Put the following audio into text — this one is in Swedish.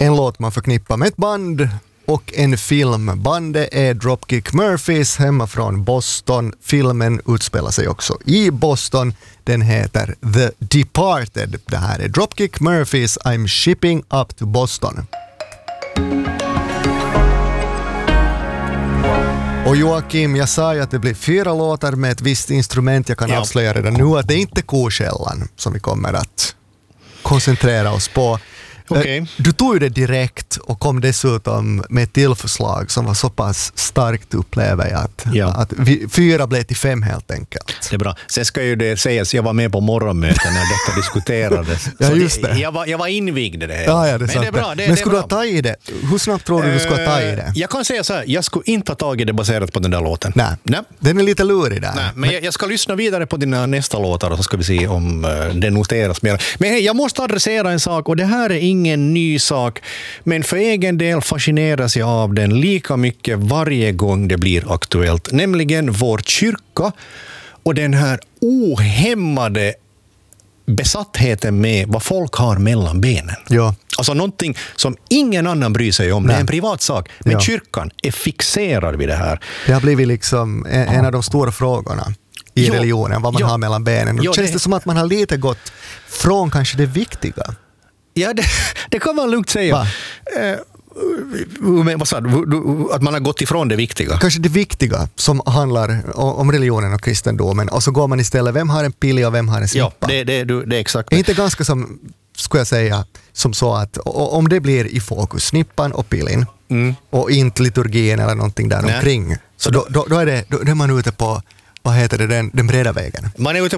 En låt man förknippar med ett band och en film. Bandet är Dropkick Murphys hemma från Boston. Filmen utspelar sig också i Boston. Den heter The Departed. Det här är Dropkick Murphys I'm Shipping Up to Boston. Och Joakim, jag sa ju att det blir 4 låtar med ett visst instrument. Jag kan avslöja redan nu att det är inte koskällan som vi kommer att koncentrera oss på. Okay. Du tog ju det direkt och kom dessutom med ett tillförslag som var så pass starkt, upplever jag, att 4 blev till 5 helt enkelt. Det är bra. Sen ska ju det sägas, jag var med på morgonmöten när detta diskuterades. Ja, just det. Jag var invigd i det. Ja, det är men sant. det är bra. Men skulle du ha tagit i det? Hur snabbt tror du ska ta i det? Jag kan säga så här, jag skulle inte ha tagit det baserat på den där låten. Nej. Den är lite lurig där. Nej, men jag ska lyssna vidare på dina nästa låtar och så ska vi se om det noteras mer. Men hej, jag måste adressera en sak, och det här är ingen ny sak, men för egen del fascineras jag av den lika mycket varje gång det blir aktuellt, nämligen vår kyrka och den här ohämmade besattheten med vad folk har mellan benen. Ja. Alltså någonting som ingen annan bryr sig om. Nej. Det är en privat sak. Men kyrkan är fixerad vid det här. Det har blivit liksom en av de stora frågorna i religionen, vad man har mellan benen. Och känns det som att man har lite gått från kanske det viktiga? Ja, det kan man lugnt säga. Vad sa du? Att man har gått ifrån det viktiga. Kanske det viktiga som handlar om religionen och kristendomen, och så går man istället, vem har en pil och vem har en snippa? Ja, det är exakt. Det är inte ganska som, skulle jag säga, som så att om det blir i fokus, snippan och pilin och inte liturgin eller någonting där omkring, så då är man ute på, vad heter det, den breda vägen. Man är ute